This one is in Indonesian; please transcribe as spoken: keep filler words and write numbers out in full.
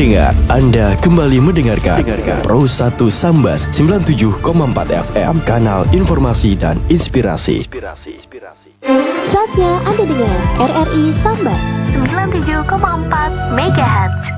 pendengar, Anda kembali mendengarkan Pro satu Sambas sembilan puluh tujuh koma empat F M, kanal informasi dan inspirasi. Saatnya Anda dengar R R I Sambas sembilan puluh tujuh koma empat MHz.